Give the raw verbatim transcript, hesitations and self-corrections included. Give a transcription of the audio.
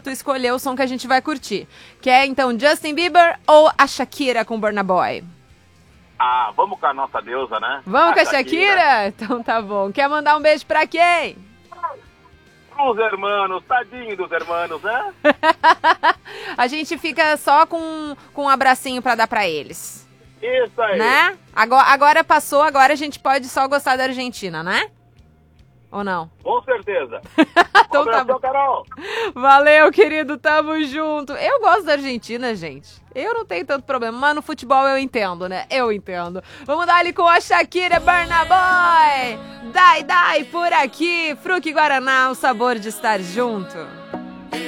tu escolher o som que a gente vai curtir. Quer, então, Justin Bieber ou a Shakira com Burna Boy? Ah, vamos com a nossa deusa, né? Vamos a com a Shakira? Shakira? Então tá bom. Quer mandar um beijo pra quem? Os hermanos, tadinho dos hermanos, né? A gente fica só com, com um abracinho pra dar pra eles. Isso aí. Né? Agora, agora passou, agora a gente pode só gostar da Argentina, né? Ou não? Com certeza. Então um tá bom. Carol. Valeu, querido, tamo junto. Eu gosto da Argentina, gente. Eu não tenho tanto problema, mas no futebol eu entendo, né? Eu entendo. Vamos dar ali com a Shakira, Burna Boy. Dai, dai, por aqui. Fruque Guaraná, o sabor de estar junto.